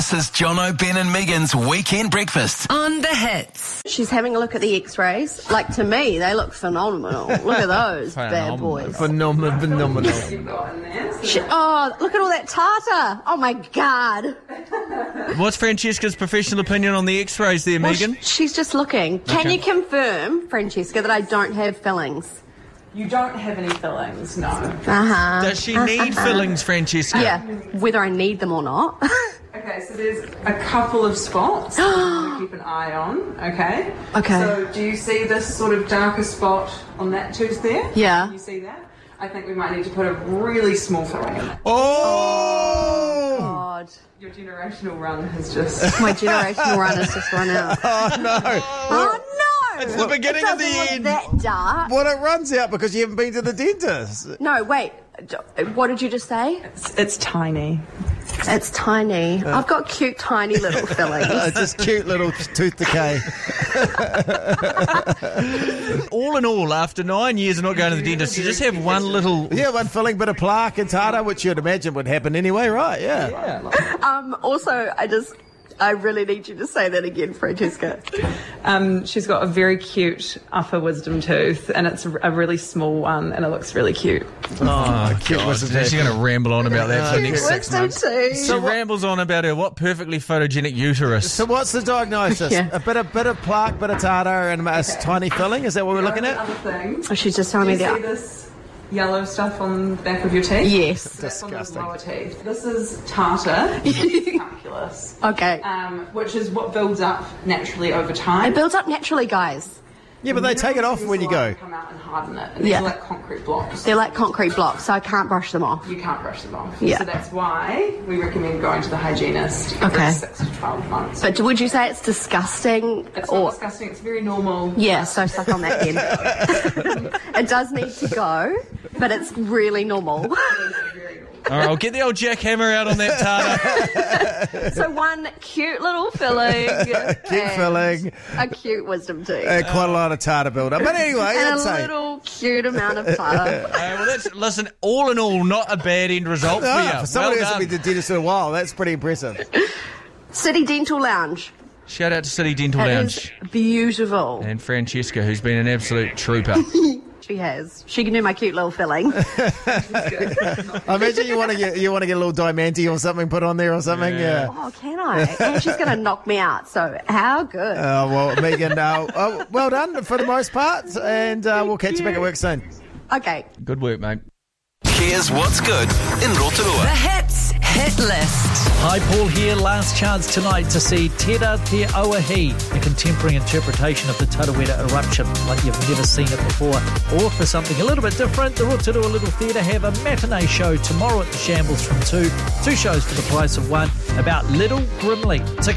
This is Jono, Ben and Megan's Weekend Breakfast. On the Hits. She's having a look at the x-rays. Like, to me, they look phenomenal. Look at those bad boys. Phenomenal. Oh, look at all that tartar. Oh, my God. What's Francesca's professional opinion on the x-rays there, Megan? She's just looking. Can you confirm, Francesca, that I don't have fillings? You don't have any fillings, no. Does she need fillings, Francesca? Yeah, whether I need them or not. Okay, so there's a couple of spots you want to keep an eye on, okay? Okay. So do you see this sort of darker spot on that tooth there? Yeah. You see that? I think we might need to put a really small filling in it. Oh! God. Your generational run has just... My generational run has just run out. Oh, no. Oh, no! It's the beginning of the end. That dark. Well, it runs out because you haven't been to the dentist. No, wait. What did you just say? It's tiny. It's tiny. I've got cute, tiny little fillings. Just cute little tooth decay. All in all, after 9 years of not going to the dentist, you just have one little... Yeah, one filling bit of plaque and tartar, which you'd imagine would happen anyway, right? Yeah. Also, I really need you to say that again, Francesca. She's got a very cute upper wisdom tooth, and it's a really small one, and it looks really cute. Oh, cute wisdom tooth. She's going to ramble on about that for the next 6 months. Tooth. She rambles on about her perfectly photogenic uterus. So what's the diagnosis? Yeah. A bit of plaque, bit of tartar, and a tiny filling? Is that what we're looking at? Other thing. Oh, she's just telling Do me you see that. this yellow stuff on the back of your teeth? Yes. That's on the Disgusting. lower teeth. This is tartar. Calculus. Okay. Which is what builds up naturally over time. It builds up naturally, guys. Yeah, but they take it off when you go. Come out and harden it. And Yeah. these are like concrete blocks. They're like concrete blocks, so I can't brush them off. You can't brush them off. Yeah. So that's why we recommend going to the hygienist every Okay. 6 to 12 months. But would you say it's disgusting? It's not disgusting. It's very normal. Yeah, so suck on that then. It does need to go, but it's really normal. All right, I'll get the old jackhammer out on that tartar. So one cute little filling. Cute filling. A cute wisdom tooth. Quite a lot of tartar build-up. But anyway, And I'd a say... little cute amount of tartar. Listen, all in all, not a bad end result for you. For somebody Well who's been to the dentist in a while, that's pretty impressive. City Dental Lounge. Shout out to City Dental It Lounge. is beautiful. And Francesca, who's been an absolute trooper. She has. She can do my cute little filling. I imagine you want to get a little Diamante or something put on there or something. Yeah. Oh, can I? And she's going to knock me out, so how good. Well, Megan, well done for the most part, and we'll catch you back at work soon. Okay. Good work, mate. Here's what's good in Rotorua. The Hits Hit List. Hi, Paul here. Last chance tonight to see Tera Te Auahi, a contemporary interpretation of the Tarawera eruption like you've never seen it before. Or for something a little bit different, the Rotorua Little Theatre have a matinee show tomorrow at the Shambles from 2. 2 shows for the price of 1 about Little Grimley.